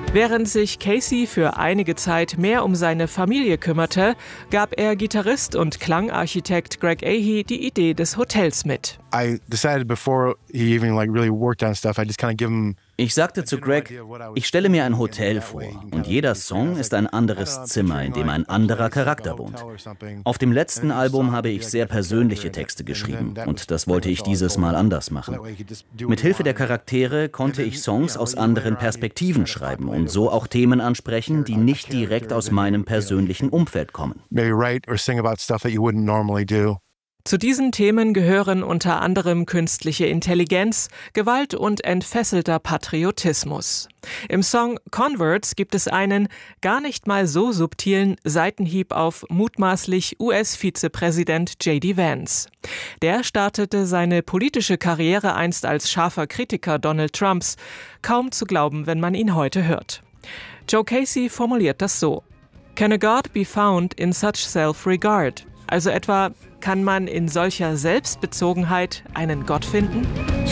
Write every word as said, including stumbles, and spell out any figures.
Während sich Casey für einige Zeit mehr um seine Familie kümmerte, gab er Gitarrist und Klangarchitekt Greg Ahey die Idee des Hotels mit. I decided before he even like really worked on stuff, I just kind of give him. Ich sagte zu Greg, ich stelle mir ein Hotel vor und jeder Song ist ein anderes Zimmer, in dem ein anderer Charakter wohnt. Auf dem letzten Album habe ich sehr persönliche Texte geschrieben und das wollte ich dieses Mal anders machen. Mit Hilfe der Charaktere konnte ich Songs aus anderen Perspektiven schreiben und so auch Themen ansprechen, die nicht direkt aus meinem persönlichen Umfeld kommen. Maybe write or sing about stuff that you wouldn't normally do. Zu diesen Themen gehören unter anderem künstliche Intelligenz, Gewalt und entfesselter Patriotismus. Im Song Converts gibt es einen gar nicht mal so subtilen Seitenhieb auf mutmaßlich U S-Vizepräsident J D Vance. Der startete seine politische Karriere einst als scharfer Kritiker Donald Trumps. Kaum zu glauben, wenn man ihn heute hört. Joe Casey formuliert das so: Can a God be found in such self-regard? Also etwa, kann man in solcher Selbstbezogenheit einen Gott finden?